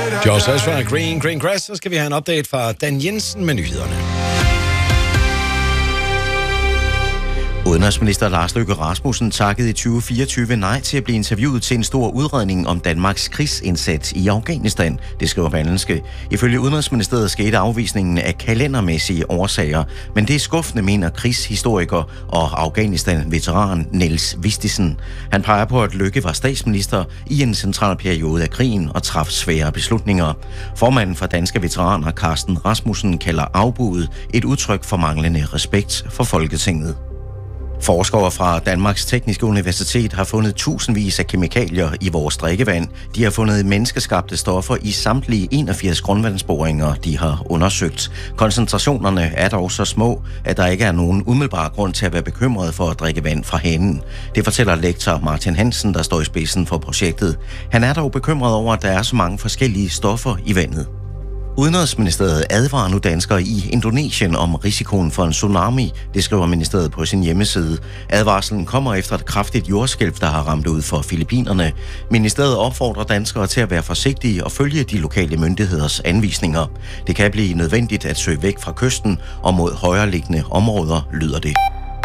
George Ezra, Green Grass. Så skal vi have en update fra Dan Jensen med nyhederne. Udenrigsminister Lars Løkke Rasmussen takkede i 2024 nej til at blive interviewet til en stor udredning om Danmarks krigsindsats i Afghanistan, det skriver Berlingske. Ifølge Udenrigsministeriet skete afvisningen af kalendermæssige årsager, men det er skuffende, mener krigshistoriker og Afghanistan-veteran Niels Vistisen. Han peger på, at Løkke var statsminister i en central periode af krigen og traf svære beslutninger. Formanden for Danske Veteraner, Carsten Rasmussen, kalder afbuddet et udtryk for manglende respekt for Folketinget. Forskere fra Danmarks Tekniske Universitet har fundet tusindvis af kemikalier i vores drikkevand. De har fundet menneskeskabte stoffer i samtlige 81 grundvandsboringer, de har undersøgt. Koncentrationerne er dog så små, at der ikke er nogen umiddelbar grund til at være bekymret for at drikke vand fra hanen. Det fortæller lektor Martin Hansen, der står i spidsen for projektet. Han er dog bekymret over, at der er så mange forskellige stoffer i vandet. Udenrigsministeriet advarer nu danskere i Indonesien om risikoen for en tsunami, det skriver ministeriet på sin hjemmeside. Advarslen kommer efter et kraftigt jordskælv, der har ramt ud for Filippinerne. Ministeriet opfordrer danskere til at være forsigtige og følge de lokale myndigheders anvisninger. Det kan blive nødvendigt at søge væk fra kysten og mod højereliggende områder, lyder det.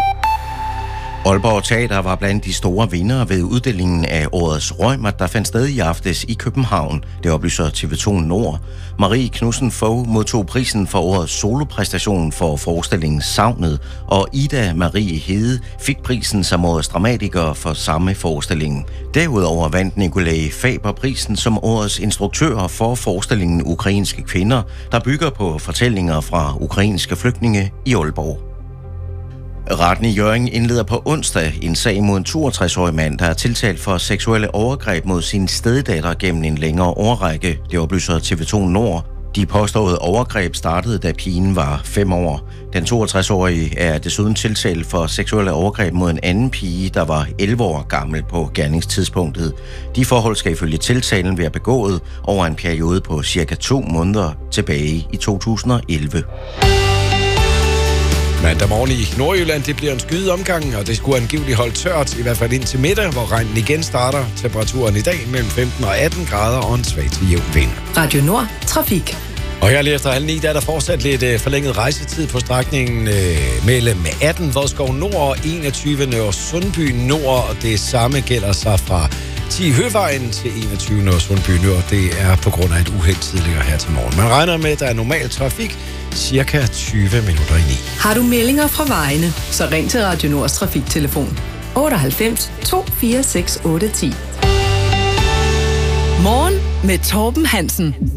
Aalborg Teater var blandt de store vindere ved uddelingen af årets Reumert, der fandt sted i aftes i København. Det oplyser TV2 Nord. Marie Knudsen Fogh modtog prisen for årets solopræstation for forestillingen Savnet, og Ida Marie Hede fik prisen som årets dramatiker for samme forestilling. Derudover vandt Nikolaj Faber prisen som årets instruktør for forestillingen Ukrainske Kvinder, der bygger på fortællinger fra ukrainske flygtninge i Aalborg. Retten i Hjørring indleder på onsdag en sag mod en 62-årig mand, der er tiltalt for seksuelle overgreb mod sin steddatter gennem en længere årrække. Det oplyser TV2 Nord. De påståede overgreb startede, da pigen var 5 år. Den 62-årige er desuden tiltalt for seksuelle overgreb mod en anden pige, der var 11 år gammel på gerningstidspunktet. De forhold skal ifølge tiltalen være begået over en periode på cirka 2 måneder tilbage i 2011. Mandag morgen i Nordjylland, det bliver en skyet omgang, og det skulle angiveligt holde tørt, i hvert fald indtil middag, hvor regnen igen starter. Temperaturen i dag mellem 15 og 18 grader og en svag til jævn vind. Radio Nord, trafik. Og her lige efter 8:30, der er der fortsat lidt forlænget rejsetid på strækningen mellem 18 Vodskov Nord og 21 Nørre Sundby Nord, og det samme gælder sig fra 10 Høvejen til 21 Nørre Sundby Nord. Det er på grund af et uheld tidligere her til morgen. Man regner med, at der er normal trafik cirka 20 minutter i 9. Har du meldinger fra vejene, så ring til Radio Nords trafiktelefon 98 246 810. Morgen med Torben Hansen.